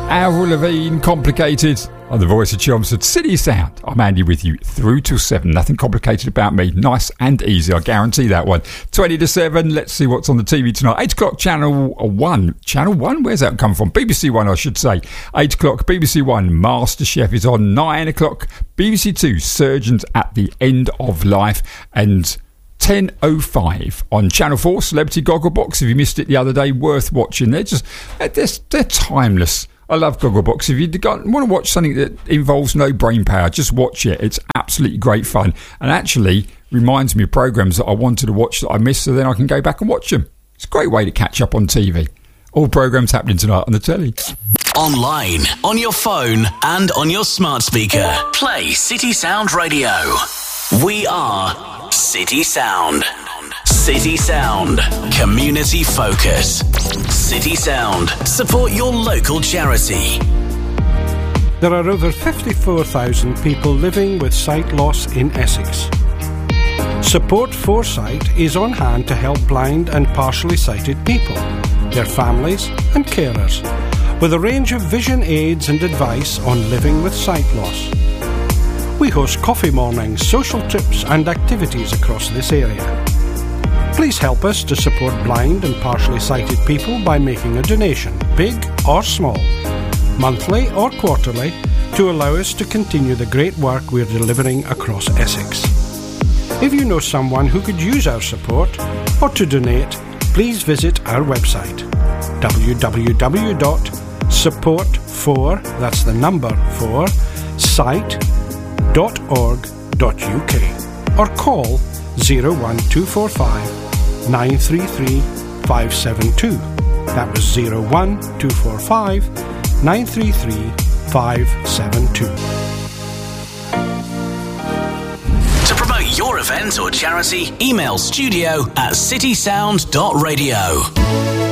Avril Lavigne, Complicated, on the voice of Chelmsford City Sound. I'm Andy with you through till 7. Nothing complicated about me. Nice and easy, I guarantee that one. 20 to 7, let's see what's on the TV tonight. 8 o'clock, Channel 1. Channel 1? Where's that come from? BBC 1, I should say. 8 o'clock, BBC 1, MasterChef is on. 9 o'clock, BBC 2, Surgeons at the End of Life. And 10:05 on Channel 4, Celebrity Gogglebox. If you missed it the other day, worth watching. They're timeless. I love Gogglebox. If you want to watch something that involves no brain power, just watch it. It's absolutely great fun, and actually reminds me of programmes that I wanted to watch that I missed, so then I can go back and watch them. It's a great way to catch up on TV. All programmes happening tonight on the telly. Online, on your phone, and on your smart speaker. Play City Sound Radio. We are City Sound. City Sound. Community focus. City Sound. Support your local charity. There are over 54,000 people living with sight loss in Essex. Support Foresight is on hand to help blind and partially sighted people, their families and carers, with a range of vision aids and advice on living with sight loss. We host coffee mornings, social trips and activities across this area. Please help us to support blind and partially sighted people by making a donation, big or small, monthly or quarterly, to allow us to continue the great work we're delivering across Essex. If you know someone who could use our support or to donate, please visit our website www.support4, that's the number 4, sight.org.uk, or call 01245 933 572. That was 01245 933 572. To promote your event or charity, email studio@citysound.radio.